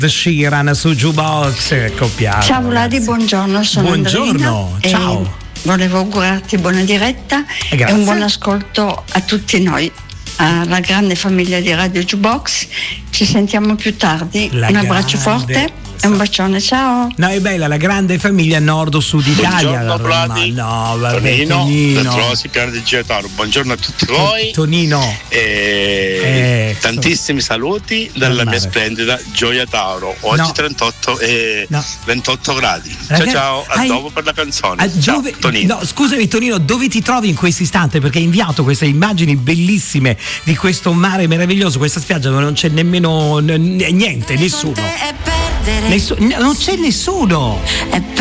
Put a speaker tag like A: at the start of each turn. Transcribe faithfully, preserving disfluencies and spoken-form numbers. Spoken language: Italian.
A: Sheeran su Jukebox Coppiano.
B: Ciao Vladi, buongiorno, sono
A: Buongiorno,
B: Andrina,
A: ciao.
B: E volevo augurarti buona diretta
A: e,
B: e un buon ascolto a tutti noi, alla grande famiglia di Radio Jukebox. Ci sentiamo più tardi.
A: La
B: un abbraccio
A: grande...
B: forte e un bacione, ciao.
A: No, è bella la grande famiglia Nord o Sud Italia.
C: Buongiorno Vladi,
A: no, vabbè,
C: Tonino,
A: Tonino.
C: Petrosi, Piano di Giotaro. Buongiorno a tutti voi.
A: Tonino.
C: E eh, tantissimi so. saluti dalla mia splendida Gioia Tauro. Oggi
A: no.
C: trentotto e no. ventotto gradi.
A: Ragazzi,
C: ciao ciao, a
A: hai...
C: dopo per la canzone.
A: A
C: ciao,
A: dove...
C: Tonino.
A: No, scusami Tonino, dove ti trovi in questo istante? Perché hai inviato queste immagini bellissime di questo mare meraviglioso, questa spiaggia dove non c'è nemmeno n- niente, nessuno. Nessu- non c'è nessuno.